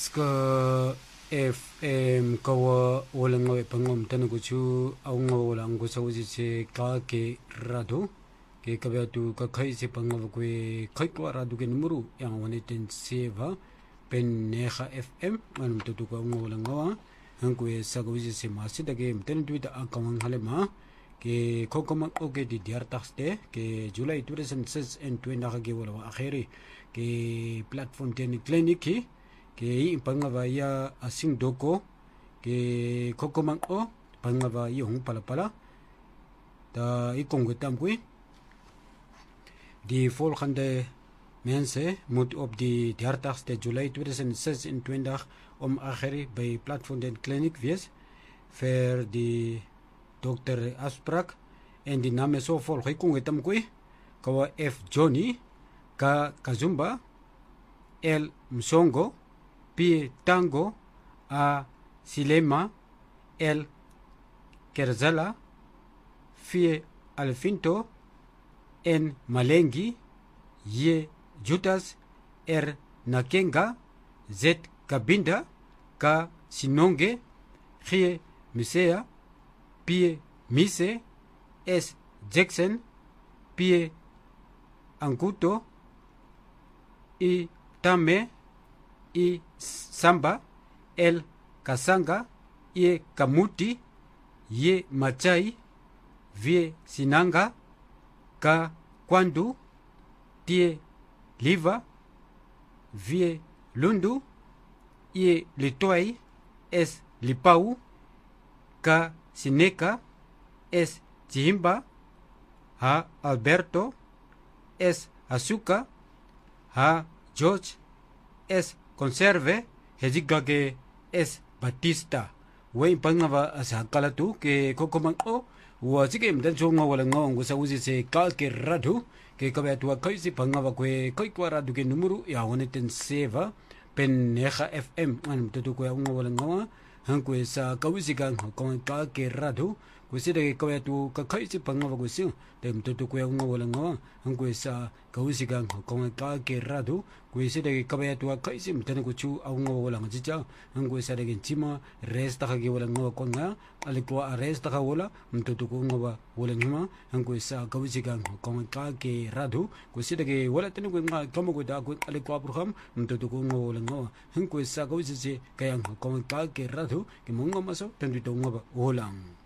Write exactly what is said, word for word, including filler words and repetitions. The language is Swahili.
ska F M kawa walang ngawe pangom tanu kuchu aunga walang kusa uji se ka ke radu ke kabiatu ka kai se pangom kwe kai kwa radu ke numuru yang wanitin seva pen neha F M manum tutu ka aunga walang ngawa hangkwe sa uji se masida ke mtenu tuita akawang halema ke kokoma oke di diartaxte ke July dua ribu enam and twenty ke wala akhiri ke platform teni clinic ke impangava ya asing doko ke kokomang o pangava yung pala pala ta ikongwetam kui di volgende mensen moet op die dertigste July tweeduizend zesentwintig om akhiri bij platform den clinic wees ver die dokter afspraak en die naam is zo volg ikongwetam kui kawa F Johnny ka Kazumba L Msongo P Tango A Silema L Kerzala F Alfinto N Malengi Y Jutas R Nakenga Z Kabinda K Sinonge G Misea P Mise S Jackson P Anguto I Tame I Samba El Kasanga I Kamuti Ye Machai V Sinanga Ka Kwandu Tie Liva V Lundu I Litoai S Lipau Ka Sineka S Chihimba Ha Alberto S Azuka Ha George S Conserve Hejigage S Batista way pangava sa kalatu ke kokomang o wa sige mdan chonga wala ngawang gusa uzi se kalke radu ke kabetu kai si pangava kwe kai kwa radu ke numuru ya woneten seva pen neha F M an tutu ko ngwa wala ngawa hankwe sa kawisi gang ko kalke radu kusida ke kabetu ka kai si pangava kusi dem tutu ko ngwa wala ngawa hankwe sa kawisi gang ko kalke radu kusida ke kabetu kai si mdan ko chu ngwa wala ngja hankwe sa de chima resta ka ke wala ngwa ko nga alikwa resta ka wala mtutu ko ngwa wala ngma hankwe sa kawisi gang ko kalke radu kusida ke wala tenu ko nga kamo ko da ko alikwa program mtutu ko ngwa wala ngwa hankwe sa kawisi se kayang ko kalke radu ke mongo maso tandu to ngwa wala